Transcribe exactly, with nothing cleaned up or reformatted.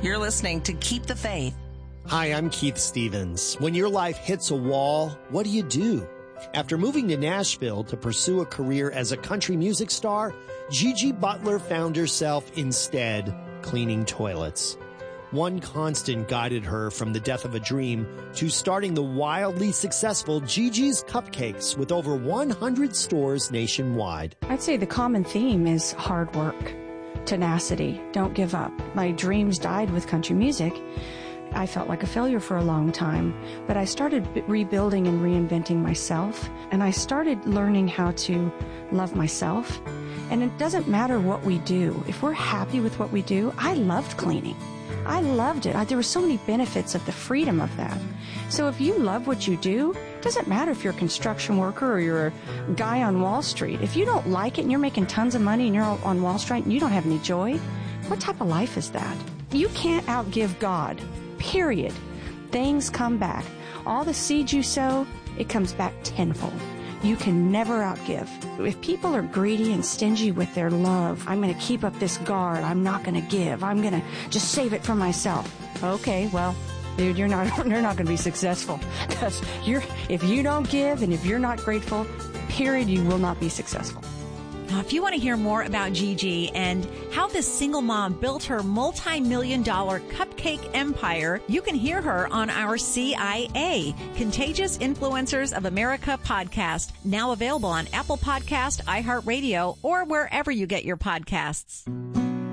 You're listening to Keep the Faith. Hi, I'm Keith Stevens. When your life hits a wall, what do you do? After moving to Nashville to pursue a career as a country music star, Gigi Butler found herself instead cleaning toilets. One constant guided her from the death of a dream to starting the wildly successful Gigi's Cupcakes with over one hundred stores nationwide. I'd say the common theme is hard work, tenacity, don't give up. My dreams died with country music. I felt like a failure for a long time, but I started b- rebuilding and reinventing myself, and I started learning how to love myself. And it doesn't matter what we do. If we're happy with what we do, I loved cleaning. I loved it. I, there were so many benefits of the freedom of that. So if you love what you do, it doesn't matter if you're a construction worker or you're a guy on Wall Street. If you don't like it and you're making tons of money and you're on Wall Street and you don't have any joy, what type of life is that? You can't outgive God, period. Things come back. All the seeds you sow, it comes back tenfold. You can never outgive. If people are greedy and stingy with their love, I'm going to keep up this guard. I'm not going to give. I'm going to just save it for myself. Okay, well, dude, you're not you're not going to be successful. Because you're if you don't give and if you're not grateful, period, you will not be successful. Now, if you want to hear more about Gigi and how this single mom built her multi-million dollar cupcake empire, you can hear her on our C I A, Contagious Influencers of America podcast, now available on Apple Podcast, iHeartRadio, or wherever you get your podcasts.